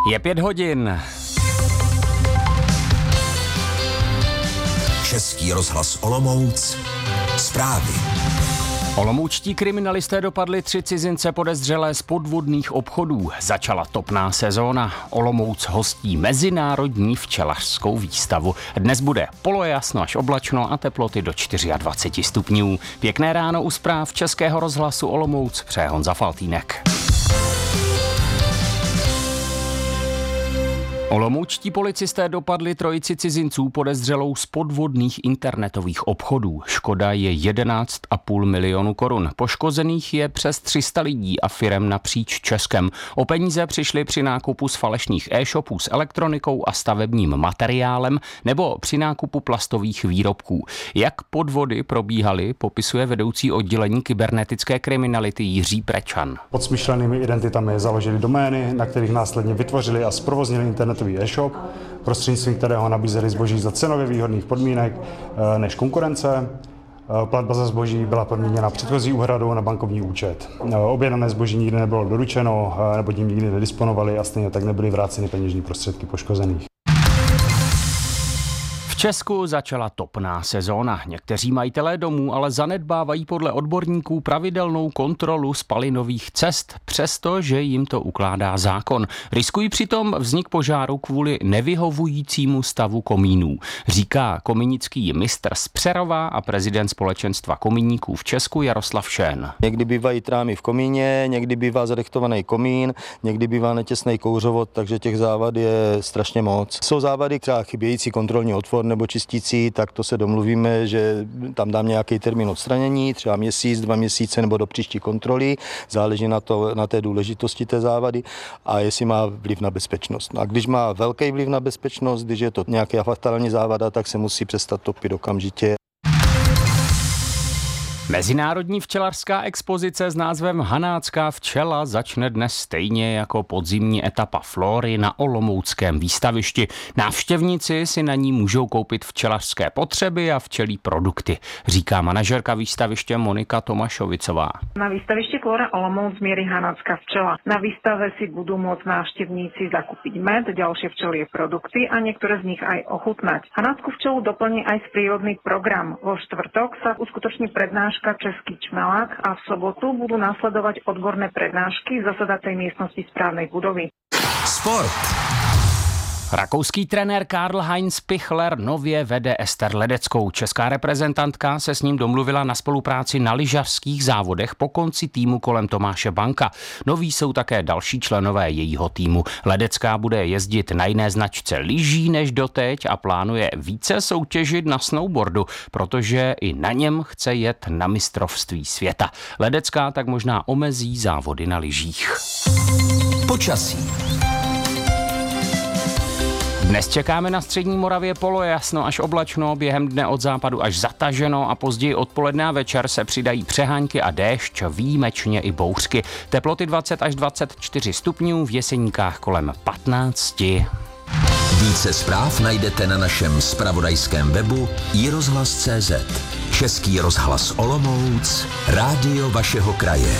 Je 5 hodin. Český rozhlas Olomouc. Zprávy. Olomoučtí kriminalisté dopadli 3 cizince podezřelé z podvodných obchodů. Začala topná sezóna. Olomouc hostí mezinárodní včelařskou výstavu. Dnes bude polojasno až oblačno a teploty do 24 stupňů. Pěkné ráno u zpráv Českého rozhlasu Olomouc přeje Honza Faltýnek. Olomoučtí policisté dopadli 3 cizinců podezřelou z podvodných internetových obchodů. Škoda je 11,5 milionu korun. Poškozených je přes 300 lidí a firem napříč Českem. O peníze přišli při nákupu z falešných e-shopů s elektronikou a stavebním materiálem nebo při nákupu plastových výrobků. Jak podvody probíhaly, popisuje vedoucí oddělení kybernetické kriminality Jiří Prečan. Pod smyšlenými identitami založili domény, na kterých následně vytvořili a zprovoznili internetový e-shop, prostřednictvím kterého nabízeli zboží za cenově výhodných podmínek než konkurence. Platba za zboží byla podmíněna předchozí úhradou na bankovní účet. Objednané zboží nikdy nebylo doručeno, nebo tím nikdy nedisponovali a stejně tak nebyly vráceny peněžní prostředky poškozených. V Česku začala topná sezóna. Někteří majitelé domů ale zanedbávají podle odborníků pravidelnou kontrolu spalinových cest, přestože jim to ukládá zákon. Riskují přitom vznik požáru kvůli nevyhovujícímu stavu komínů, říká komínický mistr z Přerova a prezident společenstva komíníků v Česku Jaroslav Šén. Někdy bývají trámy v komíně, někdy bývá zadechtovaný komín, někdy bývá netěsný kouřovod, takže těch závad je strašně moc. Jsou závady, třeba chybějící kontrolní otvor nebo čistící, tak to se domluvíme, že tam dám nějaký termín odstranění, třeba měsíc, 2 měsíce nebo do příští kontroly, záleží na té důležitosti té závady a jestli má vliv na bezpečnost. A když má velký vliv na bezpečnost, když je to nějaká fatální závada, tak se musí přestat topit okamžitě. Mezinárodní včelařská expozice s názvem Hanácká včela začne dnes stejně jako podzimní etapa Flory na olomouckém výstavišti. Návštěvníci si na ní můžou koupit včelařské potřeby a včelí produkty, říká manažerka výstaviště Monika Tomášovicová. Na výstavišti Flora Olomouc mierí Hanácká včela. Na výstave si budú môcť návštevníci zakúpiť med, ďalšie včelie produkty a niektoré z nich aj ochutnať. Hanácku včelu doplní aj prírodný program. Vo štvrtok sa uskutoční prednáška Český čmelák a v sobotu budú nasledovať odborné prednášky v zasadacej miestnosti správnej budovy. Sport. Rakouský trenér Karl-Heinz Pichler nově vede Ester Ledeckou. Česká reprezentantka se s ním domluvila na spolupráci na lyžařských závodech po konci týmu kolem Tomáše Banka. Noví jsou také další členové jejího týmu. Ledecká bude jezdit na jiné značce lyží než doteď a plánuje více soutěžit na snowboardu, protože i na něm chce jet na mistrovství světa. Ledecká tak možná omezí závody na lyžích. Počasí. Dnes čekáme na střední Moravě polojasno až oblačno, během dne od západu až zataženo a později odpoledne a večer se přidají přehánky a déšť, výjimečně i bouřky. Teploty 20 až 24 stupňů, v Jeseníkách kolem 15. Více zpráv najdete na našem zpravodajském webu iRozhlas.cz. Český rozhlas Olomouc, rádio vašeho kraje.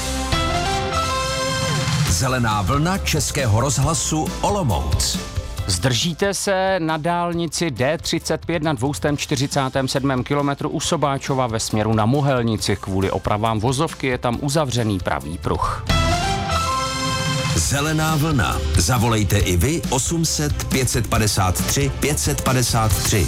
Zelená vlna Českého rozhlasu Olomouc. Zdržíte se na dálnici D35 na 247. kilometru u Sobáčova ve směru na Mohelnici. Kvůli opravám vozovky je tam uzavřený pravý pruh. Zelená vlna. Zavolejte i vy 800 553 553.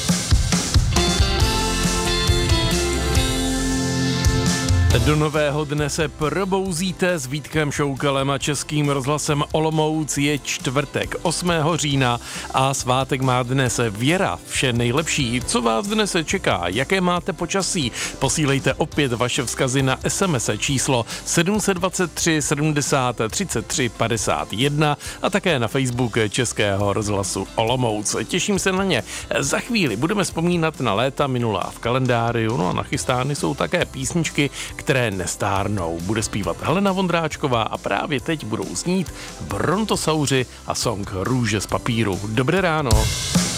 Do nového dne se probouzíte s Vítkem Šoukalem a Českým rozhlasem Olomouc. Je čtvrtek 8. října a svátek má dnes Věra. Vše nejlepší. Co vás dnes čeká? Jaké máte počasí? Posílejte opět vaše vzkazy na SMS číslo 723 70 33 51 a také na Facebook Českého rozhlasu Olomouc. Těším se na ně. Za chvíli budeme vzpomínat na léta minulá v kalendáriu, no a nachystány jsou také písničky, které nestárnou. Bude zpívat Helena Vondráčková a právě teď budou znít Brontosauři a song Růže z papíru. Dobré ráno.